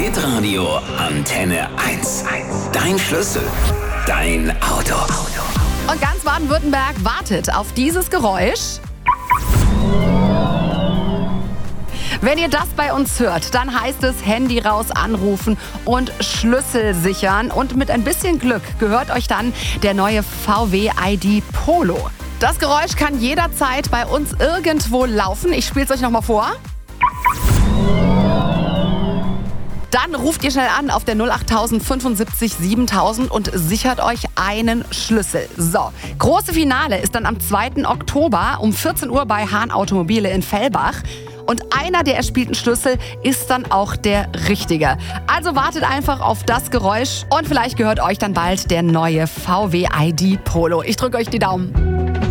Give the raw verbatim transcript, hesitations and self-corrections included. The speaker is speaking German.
Hitradio Antenne eins. Dein Schlüssel, dein Auto. Und ganz Baden-Württemberg wartet auf dieses Geräusch. Wenn ihr das bei uns hört, dann heißt es Handy raus, anrufen und Schlüssel sichern. Und mit ein bisschen Glück gehört euch dann der neue V W I D Polo. Das Geräusch kann jederzeit bei uns irgendwo laufen. Ich spiele es euch nochmal vor. Dann ruft ihr schnell an auf der null acht null null fünfundsiebzig siebentausend und sichert euch einen Schlüssel. So, große Finale ist dann am zweiten Oktober um vierzehn Uhr bei Hahn Automobile in Fellbach. Und einer der erspielten Schlüssel ist dann auch der richtige. Also wartet einfach auf das Geräusch und vielleicht gehört euch dann bald der neue V W I D Polo. Ich drücke euch die Daumen.